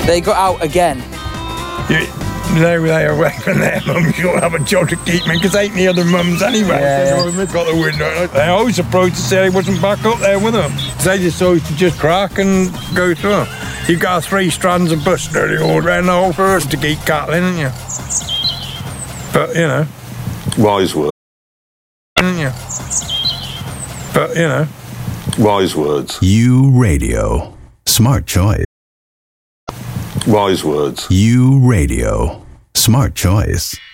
They got out again. They were away from their mums. You don't have a job to keep me because ain't the other mums anyway. They've got the window. They always approached to say he wasn't back up there with them. They just always just crack and go through. You've got 3 strands of bush nearly all around the whole forest to keep cattle in, haven't you? But, you know. Wise words. Haven't you? But, you know. Wise words. U Radio. Smart choice. Wise words. U Radio. Smart choice.